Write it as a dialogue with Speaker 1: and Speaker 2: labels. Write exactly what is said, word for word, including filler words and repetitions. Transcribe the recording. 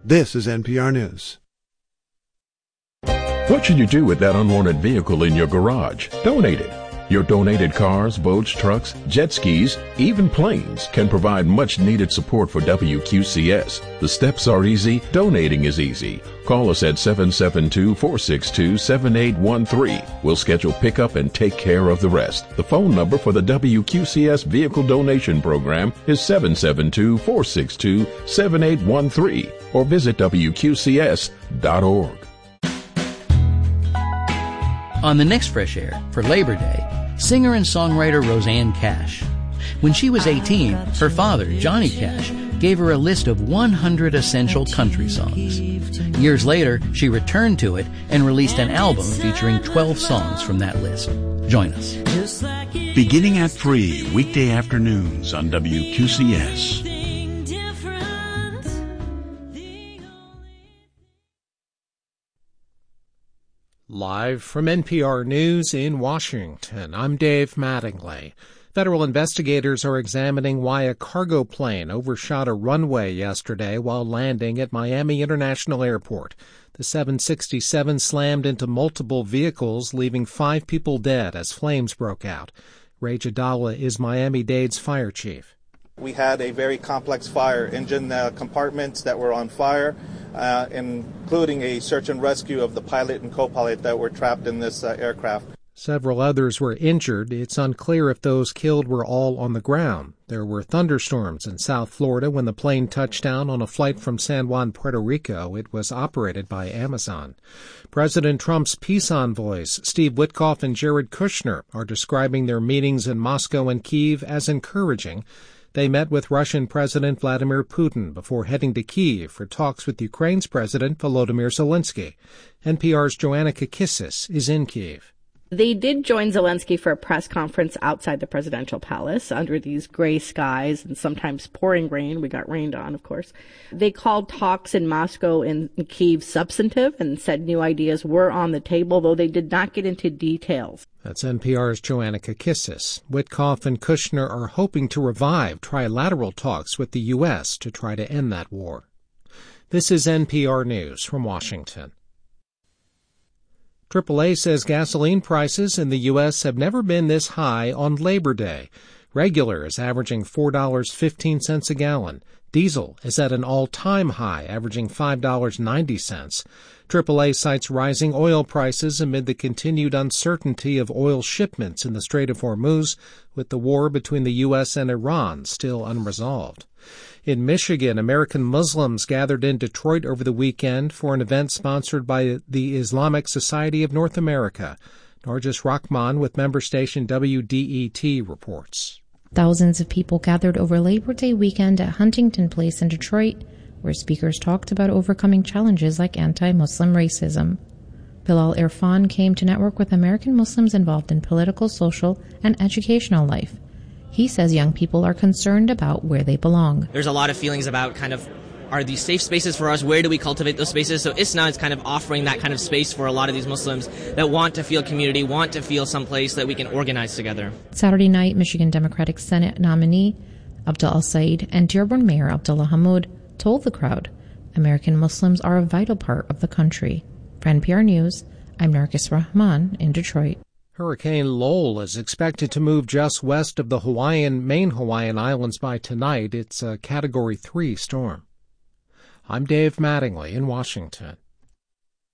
Speaker 1: This is N P R News.
Speaker 2: What should you do with that unwanted vehicle in your garage? Donate it. Your donated cars, boats, trucks, jet skis, even planes can provide much needed support for W Q C S. The steps are easy. Donating is easy. Call us at seven seven two, four six two, seven eight one three. We'll schedule pickup and take care of the rest. The phone number for the W Q C S Vehicle Donation Program is seven seven two, four six two, seven eight one three or visit W Q C S dot org.
Speaker 3: On the next Fresh Air, for Labor Day, singer and songwriter Rosanne Cash. When she was eighteen, her father, Johnny Cash, gave her a list of one hundred essential country songs. Years later, she returned to it and released an album featuring twelve songs from that list. Join us.
Speaker 4: Beginning at three, weekday afternoons on W Q C S.
Speaker 5: Live from N P R News in Washington, I'm Dave Mattingly. Federal investigators are examining why a cargo plane overshot a runway yesterday while landing at Miami International Airport. The seven sixty-seven slammed into multiple vehicles, leaving five people dead as flames broke out. Ray Jadala is Miami-Dade's fire chief.
Speaker 6: We had a very complex fire, engine uh, compartments that were on fire, uh, including a search and rescue of the pilot and co-pilot that were trapped in this uh, aircraft.
Speaker 5: Several others were injured. It's unclear if those killed were all on the ground. There were thunderstorms in South Florida when the plane touched down on a flight from San Juan, Puerto Rico. It was operated by Amazon. President Trump's peace envoys, Steve Witkoff and Jared Kushner, are describing their meetings in Moscow and Kyiv as encouraging. They met with Russian President Vladimir Putin before heading to Kyiv for talks with Ukraine's President Volodymyr Zelensky. N P R's Joanna Kakissis is in Kyiv.
Speaker 7: They did join Zelensky for a press conference outside the presidential palace under these gray skies and sometimes pouring rain. We got rained on, of course. They called talks in Moscow and Kyiv substantive and said new ideas were on the table, though they did not get into details.
Speaker 5: That's N P R's Joanna Kakissis. Witkoff and Kushner are hoping to revive trilateral talks with the U S to try to end that war. This is N P R News from Washington. triple A says gasoline prices in the U S have never been this high on Labor Day. Regular is averaging four dollars and fifteen cents a gallon. Diesel is at an all-time high, averaging five dollars and ninety cents. triple A cites rising oil prices amid the continued uncertainty of oil shipments in the Strait of Hormuz, with the war between the U S and Iran still unresolved. In Michigan, American Muslims gathered in Detroit over the weekend for an event sponsored by the Islamic Society of North America. Nargis Rahman with member station W D E T reports.
Speaker 8: Thousands of people gathered over Labor Day weekend at Huntington Place in Detroit, where speakers talked about overcoming challenges like anti-Muslim racism. Bilal Irfan came to network with American Muslims involved in political, social, and educational life. He says young people are concerned about where they belong.
Speaker 9: There's a lot of feelings about kind of, are these safe spaces for us? Where do we cultivate those spaces? So I S N A is kind of offering that kind of space for a lot of these Muslims that want to feel community, want to feel someplace that we can organize together.
Speaker 8: Saturday night, Michigan Democratic Senate nominee Abdul El-Said and Dearborn Mayor Abdullah Hammoud told the crowd American Muslims are a vital part of the country. For N P R News, I'm Nargis Rahman in Detroit.
Speaker 5: Hurricane Lowell is expected to move just west of the Hawaiian, main Hawaiian Islands by tonight. It's a Category three storm. I'm Dave Mattingly in Washington.